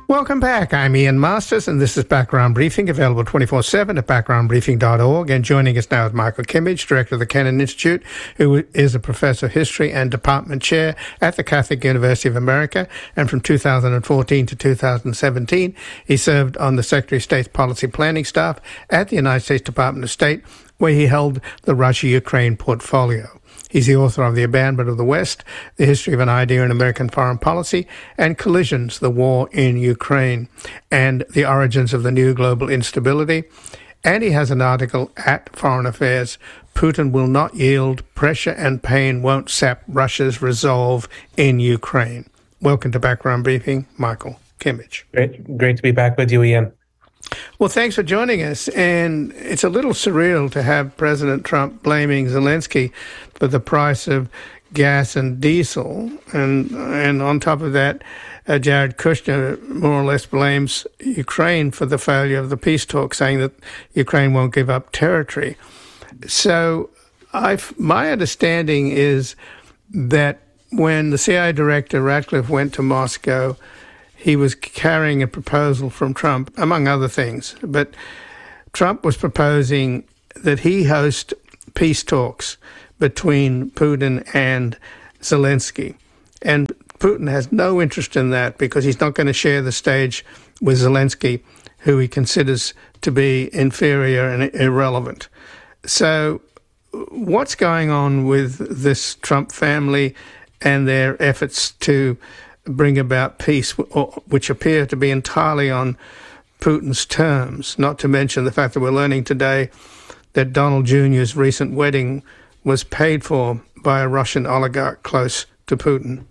Welcome back. I'm Ian Masters, and this is Background Briefing, available 24/7 at backgroundbriefing.org. And joining us now is Michael Kimmage, Director of the Kennan Institute, who is a Professor of History and Department Chair at the Catholic University of America. And from 2014 to 2017, he served on the Secretary of State's Policy Planning staff at the United States Department of State, where he held the Russia-Ukraine portfolio. He's the author of The Abandonment of the West, The History of an Idea in American Foreign Policy, and Collisions, The War in Ukraine, and The Origins of the New Global Instability. And he has an article at Foreign Affairs, Putin Will Not Yield, Pressure and Pain Won't Sap Russia's Resolve in Ukraine. Welcome to Background Briefing, Michael Kimmage. Great to be back with you, Ian. Well, thanks for joining us. And it's a little surreal to have President Trump blaming Zelensky for the price of gas and diesel. And on top of that, Jared Kushner more or less blames Ukraine for the failure of the peace talks, saying that Ukraine won't give up territory. So my understanding is that when the CIA director Ratcliffe went to Moscow, he was carrying a proposal from Trump, among other things. But Trump was proposing that he host peace talks between Putin and Zelensky. And Putin has no interest in that because he's not going to share the stage with Zelensky, who he considers to be inferior and irrelevant. So what's going on with this Trump family and their efforts to bring about peace, which appear to be entirely on Putin's terms, not to mention the fact that we're learning today that Donald Jr.'s recent wedding was paid for by a Russian oligarch close to Putin?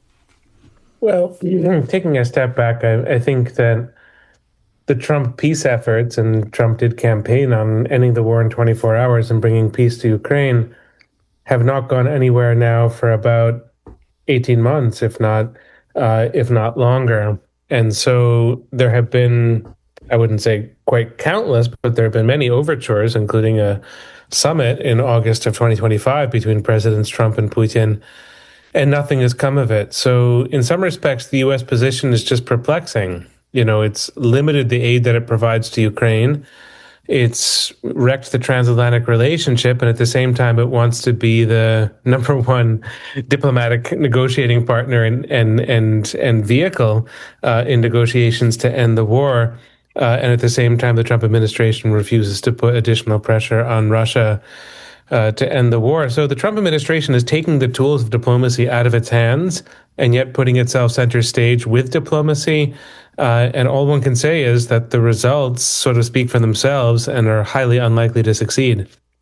Well, taking a step back, I think that the Trump peace efforts, and Trump did campaign on ending the war in 24 hours and bringing peace to Ukraine, have not gone anywhere now for about 18 months, if not longer. And so there have been, I wouldn't say quite countless, but there have been many overtures, including a summit in August of 2025 between Presidents Trump and Putin, and nothing has come of it. So in some respects, the U.S. position is just perplexing. You know, it's limited the aid that it provides to Ukraine. It's wrecked the transatlantic relationship, and at the same time, it wants to be the number one diplomatic negotiating partner and vehicle in negotiations to end the war. And at the same time, the Trump administration refuses to put additional pressure on Russia to end the war. So the Trump administration is taking the tools of diplomacy out of its hands and yet putting itself center stage with diplomacy. And all one can say is that the results sort of speak for themselves and are highly unlikely to succeed.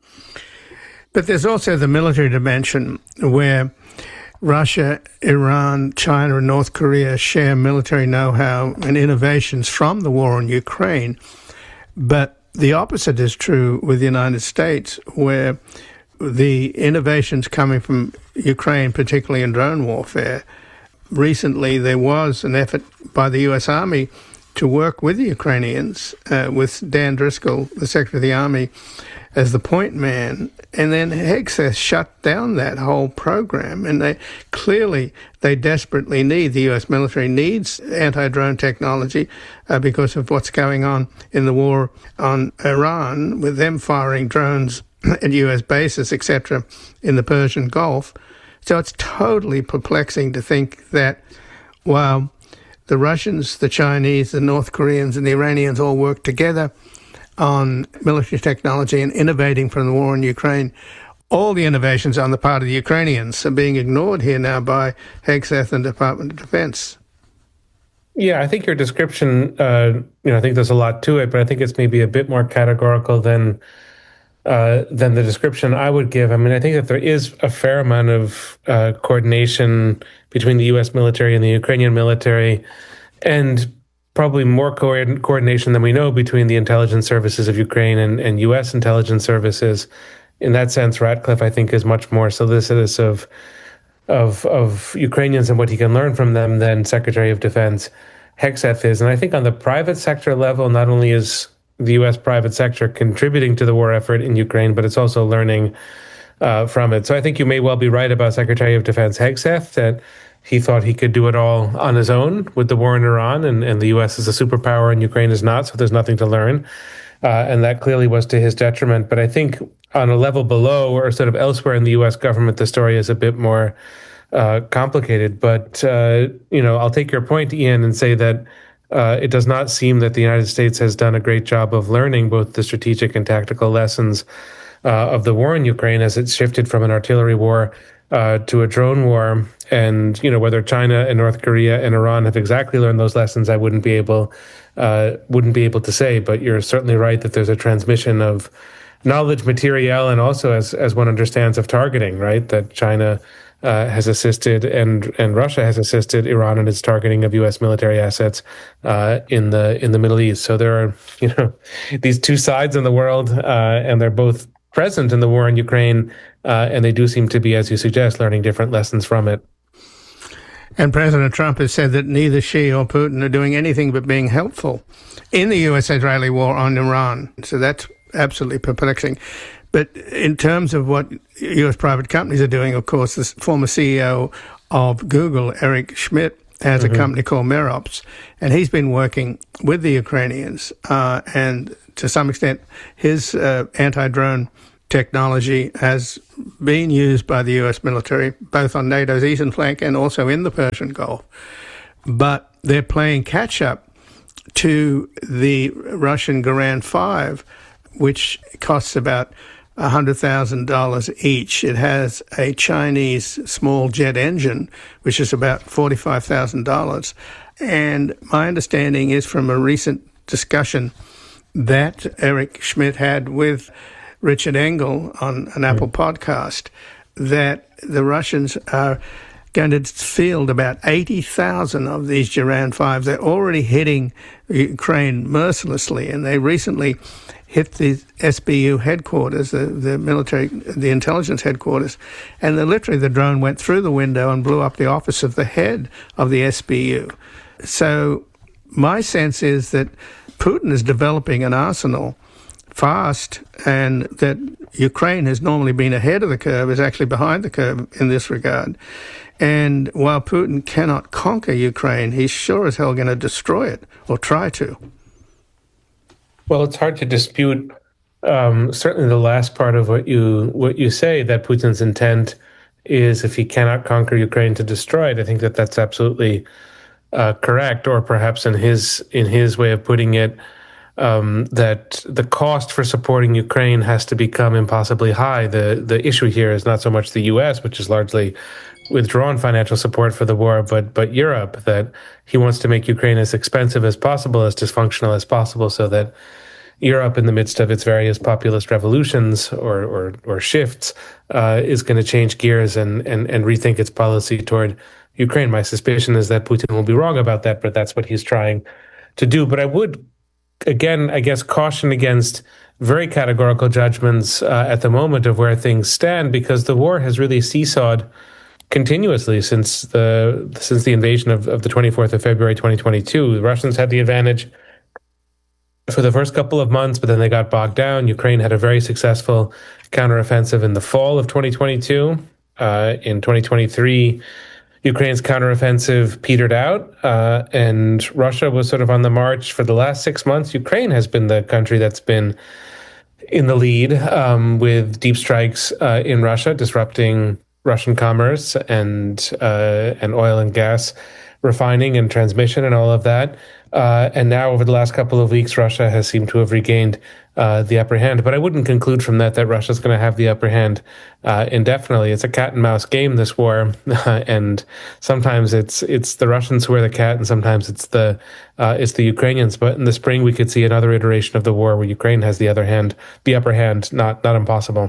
But there's also the military dimension where Russia, Iran, China, and North Korea share military know-how and innovations from the war in Ukraine. But the opposite is true with the United States, where the innovations coming from Ukraine, particularly in drone warfare. Recently, there was an effort by the U.S. Army to work with the Ukrainians, with Dan Driscoll, the Secretary of the Army, as the point man. And then Hegseth shut down that whole program. And they desperately need, the U.S. military needs anti-drone technology because of what's going on in the war on Iran, with them firing drones at U.S. bases, etc., in the Persian Gulf. So it's totally perplexing to think that while the Russians, the Chinese, the North Koreans, and the Iranians all work together on military technology and innovating from the war in Ukraine, all the innovations on the part of the Ukrainians are being ignored here now by Hegseth and Department of Defense. Yeah, I think your description, I think there's a lot to it, but I think it's maybe a bit more categorical than the description I would give. I mean, I think that there is a fair amount of coordination between the U.S. military and the Ukrainian military, and probably more coordination than we know between the intelligence services of Ukraine and U.S. intelligence services. In that sense, Ratcliffe, I think, is much more solicitous of Ukrainians and what he can learn from them than Secretary of Defense Hegseth is. And I think on the private sector level, not only is the U.S. private sector contributing to the war effort in Ukraine, but it's also learning from it. So I think you may well be right about Secretary of Defense Hegseth, that he thought he could do it all on his own with the war in Iran, and the U.S. is a superpower and Ukraine is not, so there's nothing to learn. And that clearly was to his detriment. But I think on a level below or sort of elsewhere in the U.S. government, the story is a bit more complicated. But, I'll take your point, Ian, and say that it does not seem that the United States has done a great job of learning both the strategic and tactical lessons of the war in Ukraine as it's shifted from an artillery war to a drone war. And, whether China and North Korea and Iran have exactly learned those lessons, I wouldn't be able to say. But you're certainly right that there's a transmission of knowledge, material, and also, as one understands, of targeting, right? That China has assisted and Russia has assisted Iran in its targeting of U.S. military assets in the Middle East. So there are, these two sides in the world, and they're both present in the war in Ukraine, and they do seem to be, as you suggest, learning different lessons from it. And President Trump has said that neither Xi or Putin are doing anything but being helpful in the U.S.-Israeli war on Iran. So that's absolutely perplexing. But in terms of what U.S. private companies are doing, of course, the former CEO of Google, Eric Schmidt, has a company called Merops, and he's been working with the Ukrainians. And to some extent, his anti-drone technology has been used by the U.S. military, both on NATO's eastern flank and also in the Persian Gulf. But they're playing catch-up to the Russian Garan 5, which costs about $100,000 each. It has a Chinese small jet engine, which is about $45,000. And my understanding is from a recent discussion that Eric Schmidt had with Richard Engel on an Apple podcast, that the Russians are going to field about 80,000 of these Garan 5s. They're already hitting Ukraine mercilessly, and they recently hit the SBU headquarters, the intelligence headquarters, and literally the drone went through the window and blew up the office of the head of the SBU. So my sense is that Putin is developing an arsenal fast, and that Ukraine has normally been ahead of the curve, is actually behind the curve in this regard. And while Putin cannot conquer Ukraine, he's sure as hell going to destroy it, or try to. Well, it's hard to dispute certainly the last part of what you say, that Putin's intent is, if he cannot conquer Ukraine, to destroy it. I think that that's absolutely correct, or perhaps in his way of putting it, that the cost for supporting Ukraine has to become impossibly high. The issue here is not so much the U.S., which is largely withdrawn financial support for the war, but Europe, that he wants to make Ukraine as expensive as possible, as dysfunctional as possible, so that Europe, in the midst of its various populist revolutions or shifts, is going to change gears and rethink its policy toward Ukraine. My suspicion is that Putin will be wrong about that, but that's what he's trying to do. But I would, again, I guess, caution against very categorical judgments at the moment of where things stand, because the war has really seesawed continuously since the invasion of the 24th of February 2022. The Russians had the advantage for the first couple of months, but then they got bogged down. Ukraine had a very successful counteroffensive in the fall of 2022. In 2023, Ukraine's counteroffensive petered out, and Russia was sort of on the march for the last 6 months. Ukraine has been the country that's been in the lead with deep strikes in Russia, disrupting Russian commerce and oil and gas refining and transmission and all of that. And now, over the last couple of weeks, Russia has seemed to have regained the upper hand. But I wouldn't conclude from that Russia's going to have the upper hand indefinitely. It's a cat and mouse game, this war, and sometimes it's the Russians who are the cat, and sometimes it's the Ukrainians. But in the spring, we could see another iteration of the war where Ukraine has the upper hand. Not impossible.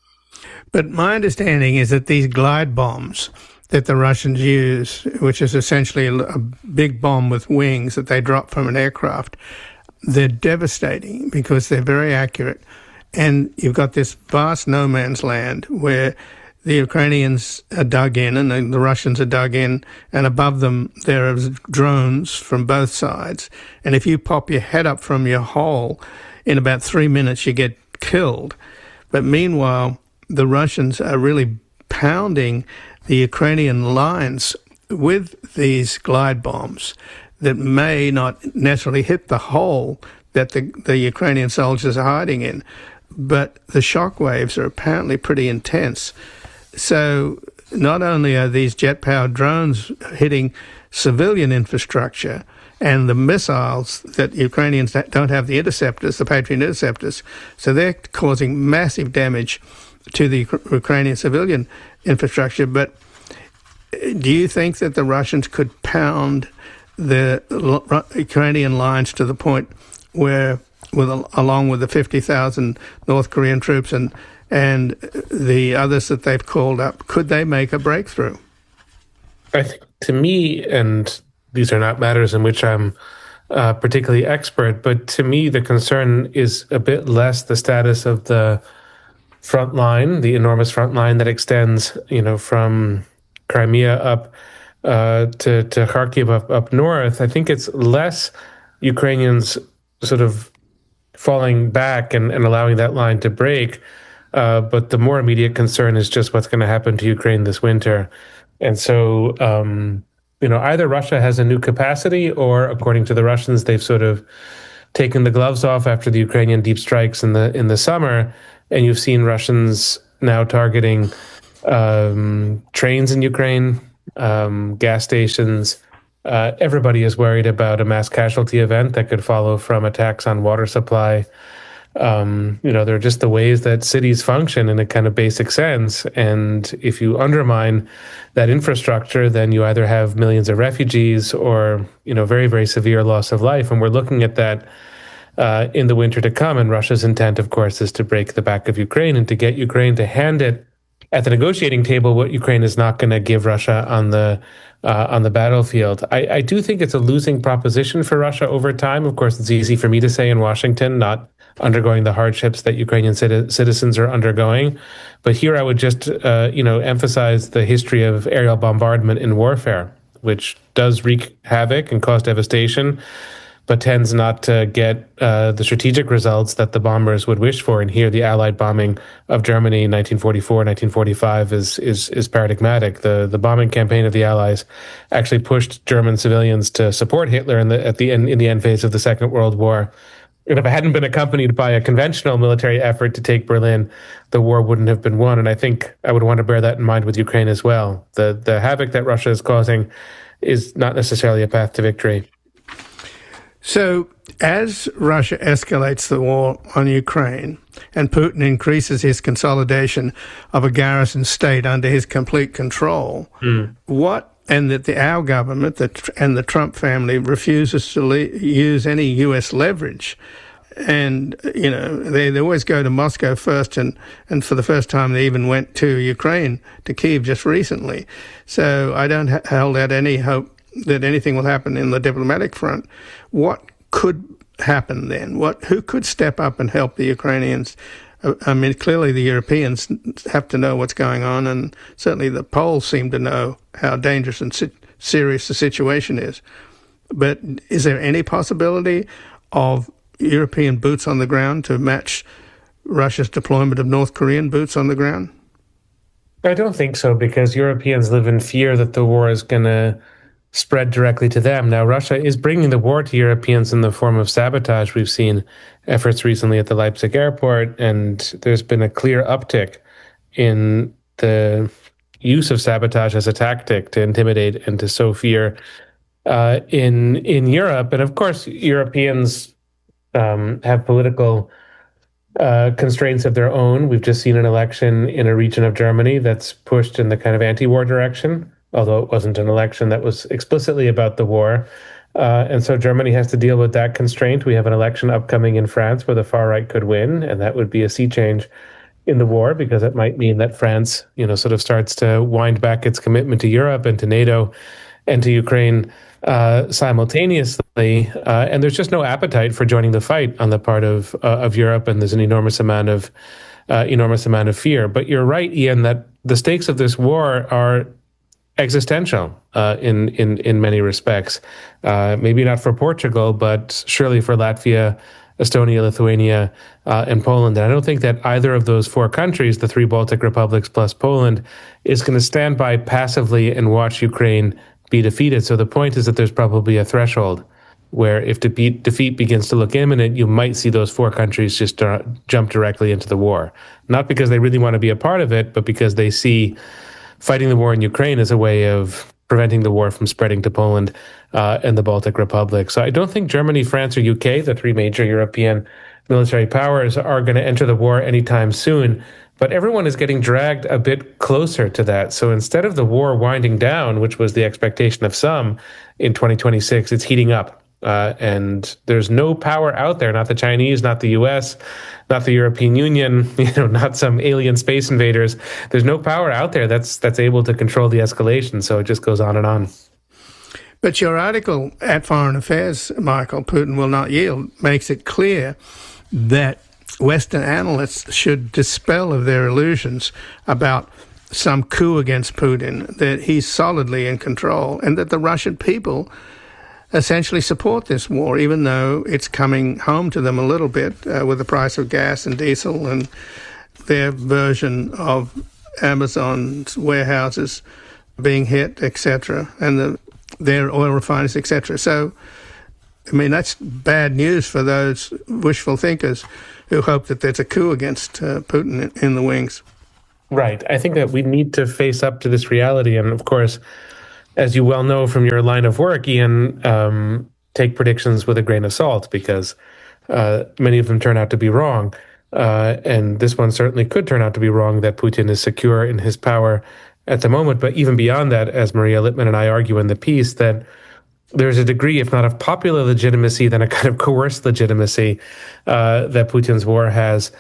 But my understanding is that these glide bombs that the Russians use, which is essentially a big bomb with wings that they drop from an aircraft, they're devastating because they're very accurate. And you've got this vast no man's land where the Ukrainians are dug in and the Russians are dug in, and above them there are drones from both sides. And if you pop your head up from your hole, in about 3 minutes you get killed. But meanwhile, the Russians are really pounding the Ukrainian lines with these glide bombs that may not necessarily hit the hole that the Ukrainian soldiers are hiding in, but the shock waves are apparently pretty intense. So not only are these jet-powered drones hitting civilian infrastructure and the missiles that Ukrainians don't have the interceptors, the Patriot interceptors, so they're causing massive damage to the Ukrainian civilian infrastructure. But do you think that the Russians could pound the Ukrainian lines to the point where, along with the 50,000 North Korean troops and the others that they've called up, could they make a breakthrough? I think, to me, and these are not matters in which I'm particularly expert, but to me the concern is a bit less the status of the front line, the enormous front line that extends, from Crimea up to Kharkiv up north. I think it's less Ukrainians sort of falling back and allowing that line to break. But the more immediate concern is just what's going to happen to Ukraine this winter. And so, either Russia has a new capacity, or according to the Russians, they've sort of taken the gloves off after the Ukrainian deep strikes in the summer. And you've seen Russians now targeting trains in Ukraine, gas stations. Everybody is worried about a mass casualty event that could follow from attacks on water supply. They're just the ways that cities function in a kind of basic sense. And if you undermine that infrastructure, then you either have millions of refugees or, very, very severe loss of life. And we're looking at that in the winter to come. And Russia's intent, of course, is to break the back of Ukraine and to get Ukraine to hand it at the negotiating table what Ukraine is not going to give Russia on the battlefield. I do think it's a losing proposition for Russia over time. Of course, it's easy for me to say in Washington, not undergoing the hardships that Ukrainian citizens are undergoing. But here I would just, emphasize the history of aerial bombardment in warfare, which does wreak havoc and cause devastation, but tends not to get the strategic results that the bombers would wish for. And here, the Allied bombing of Germany in 1944, 1945 is paradigmatic. The bombing campaign of the Allies actually pushed German civilians to support Hitler in the end phase of the Second World War. And if it hadn't been accompanied by a conventional military effort to take Berlin, the war wouldn't have been won. And I think I would want to bear that in mind with Ukraine as well. The havoc that Russia is causing is not necessarily a path to victory. So as Russia escalates the war on Ukraine and Putin increases his consolidation of a garrison state under his complete control, and that our government and the Trump family refuses to use any U.S. leverage. And, they always go to Moscow first, and for the first time they even went to Ukraine, to Kyiv just recently. So I don't hold out any hope that anything will happen in the diplomatic front. What could happen then? Who could step up and help the Ukrainians? I mean, clearly the Europeans have to know what's going on, and certainly the Poles seem to know how dangerous and serious the situation is. But is there any possibility of European boots on the ground to match Russia's deployment of North Korean boots on the ground? I don't think so, because Europeans live in fear that the war is going to spread directly to them. Now, Russia is bringing the war to Europeans in the form of sabotage. We've seen efforts recently at the Leipzig airport, and there's been a clear uptick in the use of sabotage as a tactic to intimidate and to sow fear in Europe. And of course, Europeans have political constraints of their own. We've just seen an election in a region of Germany that's pushed in the kind of anti-war direction, although it wasn't an election that was explicitly about the war. And so Germany has to deal with that constraint. We have an election upcoming in France where the far right could win, and that would be a sea change in the war, because it might mean that France, sort of starts to wind back its commitment to Europe and to NATO and to Ukraine simultaneously. And there's just no appetite for joining the fight on the part of Europe, and there's an enormous amount of fear. But you're right, Ian, that the stakes of this war are existential in many respects. Maybe not for Portugal, but surely for Latvia, Estonia, Lithuania, and Poland. And I don't think that either of those four countries, the three Baltic republics plus Poland, is going to stand by passively and watch Ukraine be defeated. So the point is that there's probably a threshold where if defeat begins to look imminent, you might see those four countries just jump directly into the war. Not because they really want to be a part of it, but because they see fighting the war in Ukraine as a way of preventing the war from spreading to Poland and the Baltic Republic. So I don't think Germany, France, or UK, the three major European military powers, are going to enter the war anytime soon. But everyone is getting dragged a bit closer to that. So instead of the war winding down, which was the expectation of some in 2026, it's heating up. And there's no power out there, not the Chinese, not the US, not the European Union, not some alien space invaders. There's no power out there that's able to control the escalation. So it just goes on and on. But your article at Foreign Affairs, Michael, Putin Will Not Yield, makes it clear that Western analysts should dispel of their illusions about some coup against Putin, that he's solidly in control, and that the Russian people essentially support this war, even though it's coming home to them a little bit with the price of gas and diesel and their version of Amazon's warehouses being hit, etc., and their oil refineries, etc. So, I mean, that's bad news for those wishful thinkers who hope that there's a coup against Putin in the wings. Right. I think that we need to face up to this reality. And of course, as you well know from your line of work, Ian, take predictions with a grain of salt, because many of them turn out to be wrong. And this one certainly could turn out to be wrong, that Putin is secure in his power at the moment. But even beyond that, as Maria Littman and I argue in the piece, that there's a degree, if not of popular legitimacy, then a kind of coerced legitimacy that Putin's war has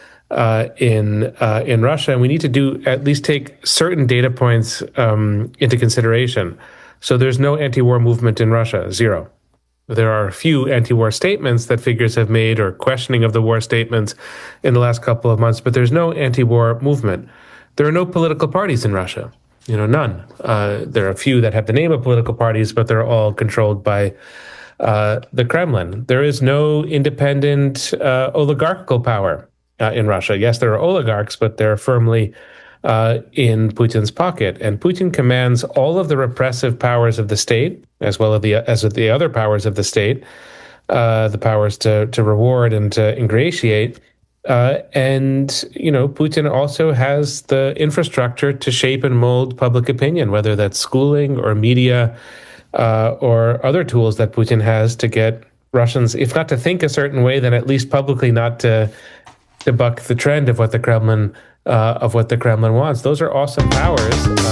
in Russia. And we need to at least take certain data points into consideration. So there's no anti-war movement in Russia, zero. There are a few anti-war statements that figures have made, or questioning of the war statements in the last couple of months, but there's no anti-war movement. There are no political parties in Russia, none. There are a few that have the name of political parties, but they're all controlled by the Kremlin. There is no independent oligarchical power in Russia. Yes, there are oligarchs, but they're firmly in Putin's pocket. And Putin commands all of the repressive powers of the state, as well as the other powers of the state, the powers to reward and to ingratiate. And Putin also has the infrastructure to shape and mold public opinion, whether that's schooling or media or other tools that Putin has to get Russians, if not to think a certain way, then at least publicly not to buck the trend of what the Kremlin wants. Those are awesome powers.